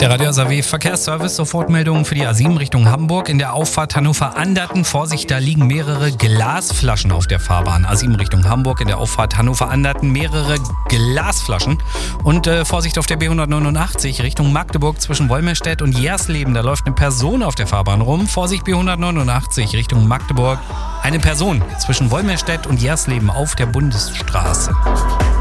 Der Radio SAW Verkehrsservice, Sofortmeldungen für die A7 Richtung Hamburg. In der Auffahrt Hannover-Anderten, Vorsicht, da liegen mehrere Glasflaschen auf der Fahrbahn. A7 Richtung Hamburg, in der Auffahrt Hannover-Anderten mehrere Glasflaschen. Und Vorsicht auf der B189 Richtung Magdeburg zwischen Wolmirstedt und Jersleben. Da läuft eine Person auf der Fahrbahn rum. Vorsicht, B189 Richtung Magdeburg. Eine Person zwischen Wolmirstedt und Jersleben auf der Bundesstraße.